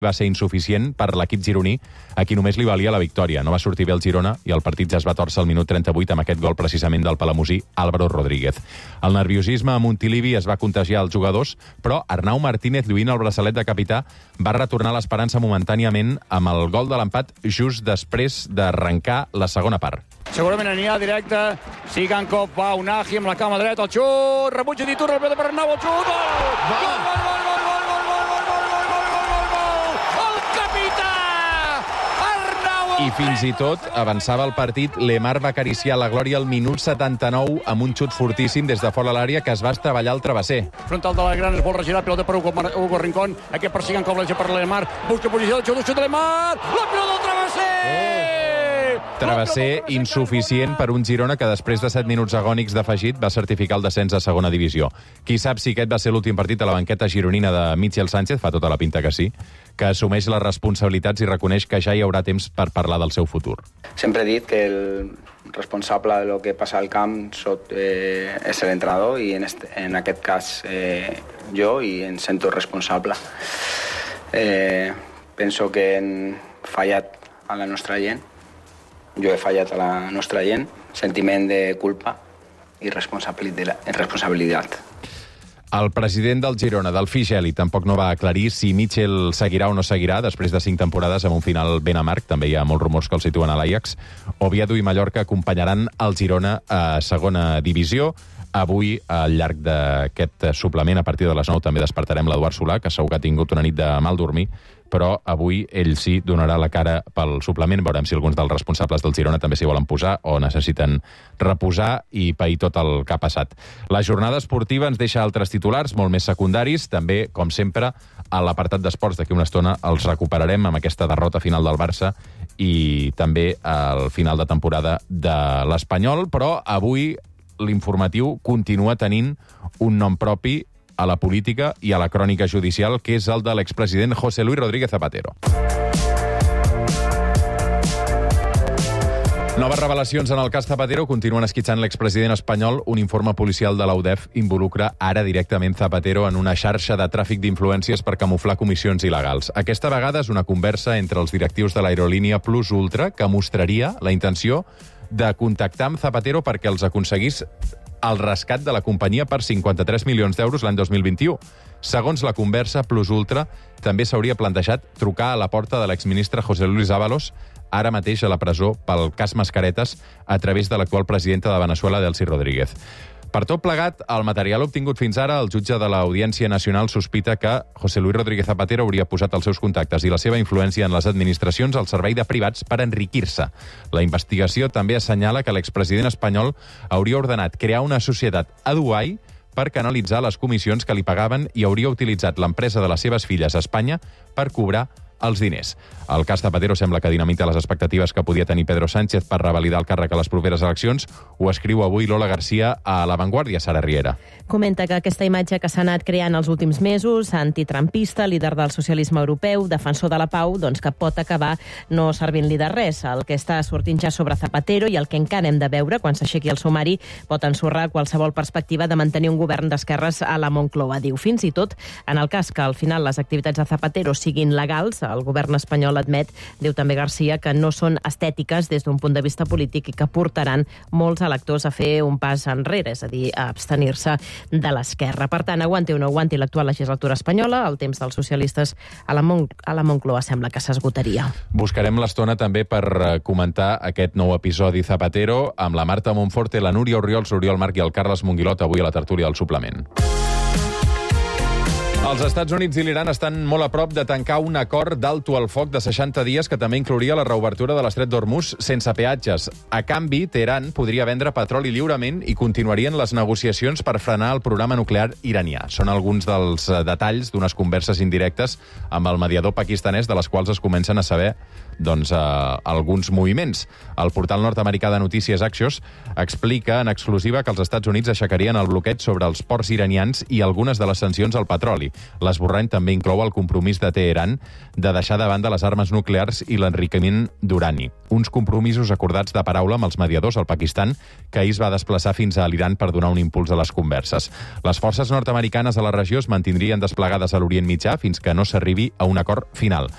va ser insuficient per l'equip gironí, a qui només li valia la victòria. No va sortir bé el Girona i el partit ja es va tòrcer al minut 38 amb aquest gol precisament del palamosí Álvaro Rodríguez. El nerviosisme a Montilivi es va contagiar als jugadors, però Arnau Martínez, lluint el braçalet de capità, va retornar l'esperança momentàniament amb el gol de l'empat just després d'arrencar la segona part. Segurament anirà directe. Sigankov va, Unagi amb la cama dreta, el xut, rebutja d'Iturra, el peu de per Arnau, el xut, gol! Gol, gol, gol, gol, gol, gol, gol, gol, gol, gol, gol, gol, gol! El capità! Arnau! I fins i tot avançava el partit, Lemar va acariciar la glòria al minut 79 amb un xut fortíssim des de fora l'àrea que es va estavellar al travesser. Frontal de la gran, es vol regirar, pilota per Hugo Rincón, aquest per Sigankov, la per Lemar, busca posició, el xut de Lemar, la pilota del travesser! Travesser insuficient per un Girona que després de 7 minuts agònics d'afegit va certificar el descens a segona divisió. Qui sap si aquest va ser l'últim partit a la banqueta gironina de Michel Sánchez, fa tota la pinta que sí, que assumeix les responsabilitats i reconeix que ja hi haurà temps per parlar del seu futur. Sempre he dit que el responsable de lo que passa al camp és l'entrenador i en aquest cas jo, i em sento responsable. Penso que hem fallat a la nostra gent. Jo he fallat a la nostra gent, sentiment de culpa i responsabilitat. El president del Girona, Delfí Geli, tampoc no va aclarir si Michel seguirà o no seguirà després de 5 temporades amb un final ben amarg. També hi ha molts rumors que el situen a l'Ajax. Oviedo i Mallorca acompanyaran el Girona a segona divisió. Avui, al llarg d'aquest suplement, a partir de les 9, també despertarem l'Eduard Solà, que segur que ha tingut una nit de mal dormir, però avui ell sí donarà la cara pel suplement. Veurem si alguns dels responsables del Girona també s'hi volen posar o necessiten reposar i pair tot el que ha passat. La jornada esportiva ens deixa altres titulars, molt més secundaris. També, com sempre, a l'apartat d'esports d'aquí una estona els recuperarem amb aquesta derrota final del Barça i també al final de temporada de l'Espanyol. Però avui l'informatiu continua tenint un nom propi a la política i a la crònica judicial, que és el de l'expresident José Luis Rodríguez Zapatero. Noves revelacions en el cas Zapatero continuen esquitxant l'expresident espanyol. Un informe policial de l'UDEF involucra ara directament Zapatero en una xarxa de tràfic d'influències per camuflar comissions il·legals. Aquesta vegada és una conversa entre els directius de l'aerolínia Plus Ultra que mostraria la intenció de contactar amb Zapatero perquè els aconseguís el rescat de la companyia per 53 milions d'euros l'any 2021. Segons la conversa, Plus Ultra també s'hauria plantejat trucar a la porta de l'exministre José Luis Ábalos, ara mateix a la presó pel cas Mascaretes, a través de l'actual presidenta de Venezuela, Delcy Rodríguez. Per tot plegat, el material obtingut fins ara, el jutge de l'Audiència Nacional sospita que José Luis Rodríguez Zapatero hauria posat els seus contactes i la seva influència en les administracions al servei de privats per enriquir-se. La investigació també assenyala que l'expresident espanyol hauria ordenat crear una societat a Dubai per canalitzar les comissions que li pagaven i hauria utilitzat l'empresa de les seves filles a Espanya per cobrar els diners. El cas Zapatero sembla que dinamita les expectatives que podia tenir Pedro Sánchez per revalidar el càrrec a les properes eleccions. Ho escriu avui Lola Garcia a La Vanguardia, Sara Riera. Comenta que aquesta imatge que s'ha anat creant els últims mesos, antitrampista, líder del socialisme europeu, defensor de la pau, doncs que pot acabar no servint-li de res. El que està sortint ja sobre Zapatero i el que encara hem de veure quan s'aixequi el sumari pot ensorrar qualsevol perspectiva de mantenir un govern d'esquerres a la Moncloa. Diu, fins i tot, en el cas que al final les activitats de Zapatero siguin legals, el govern espanyol admet, diu també Garcia, que no són estètiques des d'un punt de vista polític i que portaran molts electors a fer un pas enrere, és a dir, a abstenir-se de l'esquerra. Per tant, aguanti o no aguanti l'actual legislatura espanyola, el temps dels socialistes a la Moncloa sembla que s'esgotaria. Buscarem l'estona també per comentar aquest nou episodi Zapatero amb la Marta Monforte, la Núria Orriols, l'Oriol Marc i el Carles Monguilot avui a la tertúlia del suplement. Els Estats Units i l'Iran estan molt a prop de tancar un acord d'alto al foc de 60 dies que també inclouria la reobertura de l'estret d'Hormuz sense peatges. A canvi, Teheran podria vendre petroli lliurement i continuarien les negociacions per frenar el programa nuclear iranià. Són alguns dels detalls d'unes converses indirectes amb el mediador pakistanès de les quals es comencen a saber alguns moviments. El portal nord-americà de notícies Axios explica en exclusiva que els Estats Units aixecarien el bloqueig sobre els ports iranians i algunes de les sancions al petroli. L'esborrany també inclou el compromís de Teheran de deixar de banda les armes nuclears i l'enriquiment d'urani. Uns compromisos acordats de paraula amb els mediadors al Pakistan, que ahir es va desplaçar fins a l'Iran per donar un impuls a les converses. Les forces nord-americanes a la regió es mantindrien desplegades a l'Orient Mitjà fins que no s'arribi a un acord final.